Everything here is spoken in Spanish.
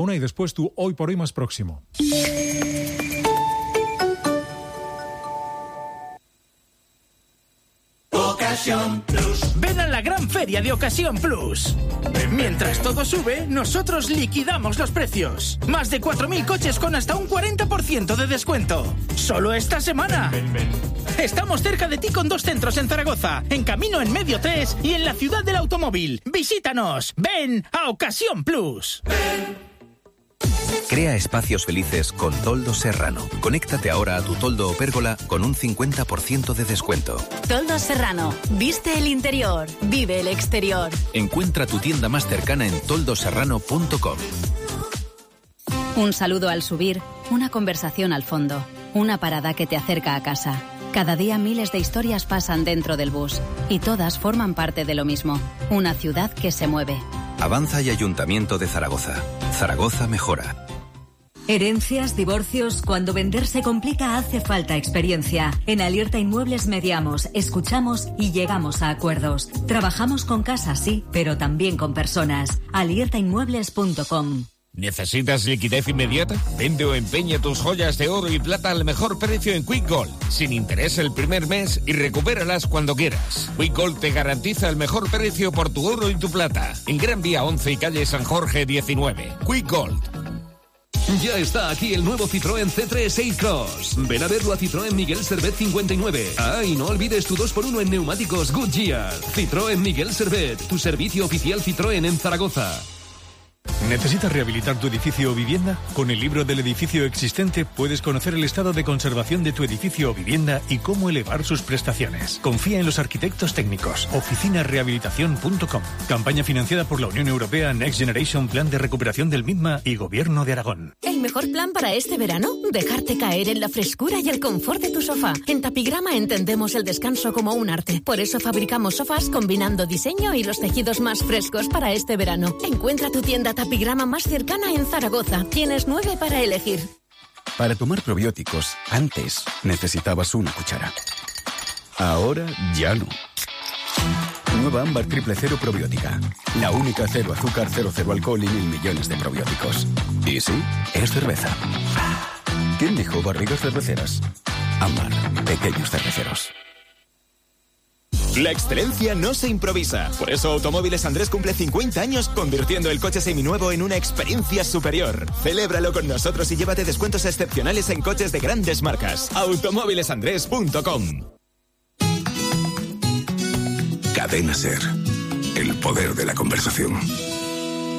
Y después tu hoy por hoy más próximo. Ocasión Plus. Ven a la gran feria de Ocasión Plus. Mientras todo sube, nosotros liquidamos los precios. Más de 4.000 coches con hasta un 40% de descuento. Solo esta semana. Estamos cerca de ti con 2 centros en Zaragoza, en Camino en Medio 3 y en la Ciudad del Automóvil. Visítanos. Ven a Ocasión Plus. Crea espacios felices con Toldos Serrano. Conéctate ahora a tu toldo o pérgola con un 50% de descuento. Toldos Serrano. Viste el interior. Vive el exterior. Encuentra tu tienda más cercana en toldoserrano.com. Un saludo al subir, una conversación al fondo, una parada que te acerca a casa. Cada día miles de historias pasan dentro del bus y todas forman parte de lo mismo. Una ciudad que se mueve. Avanza y Ayuntamiento de Zaragoza. Zaragoza mejora. Herencias, divorcios, cuando vender se complica hace falta experiencia. En Alierta Inmuebles mediamos, escuchamos y llegamos a acuerdos. Trabajamos con casas, sí, pero también con personas. aliertainmuebles.com. ¿Necesitas liquidez inmediata? Vende o empeña tus joyas de oro y plata al mejor precio en Quick Gold, sin interés el primer mes y recupéralas cuando quieras. Quick Gold te garantiza el mejor precio por tu oro y tu plata. En Gran Vía 11 y calle San Jorge 19. Quick Gold. Ya está aquí el nuevo Citroën C3 A-Cross. Ven a verlo a Citroën Miguel Servet 59. Ah, y no olvides tu 2x1 en neumáticos Goodyear. Citroën Miguel Servet, tu servicio oficial Citroën en Zaragoza. ¿Necesitas rehabilitar tu edificio o vivienda? Con el libro del edificio existente puedes conocer el estado de conservación de tu edificio o vivienda y cómo elevar sus prestaciones. Confía en los arquitectos técnicos. Oficinarehabilitación.com. Campaña financiada por la Unión Europea Next Generation Plan de Recuperación del MITMA y Gobierno de Aragón. ¿El mejor plan para este verano? Dejarte caer en la frescura y el confort de tu sofá. En Tapigrama entendemos el descanso como un arte. Por eso fabricamos sofás combinando diseño y los tejidos más frescos para este verano. Encuentra tu tienda Tapigrama más cercana en Zaragoza. Tienes 9 para elegir. Para tomar probióticos, antes necesitabas una cuchara. Ahora ya no. Nueva Ámbar Triple Cero Probiótica. La única cero azúcar, cero alcohol y 1.000 millones de probióticos. Y sí, es cerveza. ¿Quién dijo barrigas cerveceras? Ámbar, pequeños cerveceros. La excelencia no se improvisa. Por eso Automóviles Andrés cumple 50 años convirtiendo el coche seminuevo en una experiencia superior. Celébralo con nosotros y llévate descuentos excepcionales en coches de grandes marcas. Automóvilesandrés.com. Cadena SER. El poder de la conversación.